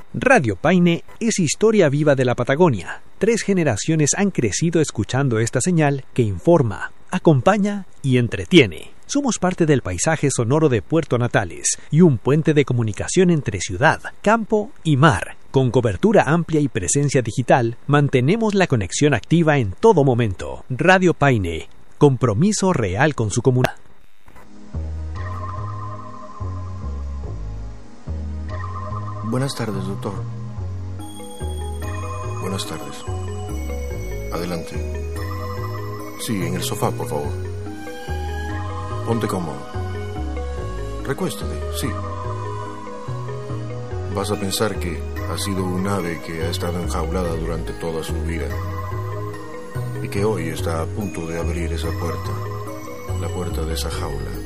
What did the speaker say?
Radio Paine es historia viva de la Patagonia. 3 generaciones han crecido escuchando esta señal que informa, acompaña y entretiene. Somos parte del paisaje sonoro de Puerto Natales y un puente de comunicación entre ciudad, campo y mar. Con cobertura amplia y presencia digital, mantenemos la conexión activa en todo momento. Radio Paine, compromiso real con su comunidad. Buenas tardes, doctor. Buenas tardes. Adelante. Sí, en el sofá, por favor. Ponte cómodo. Recuéstate, sí. Vas a pensar que ha sido un ave que ha estado enjaulada durante toda su vida y que hoy está a punto de abrir esa puerta, la puerta de esa jaula.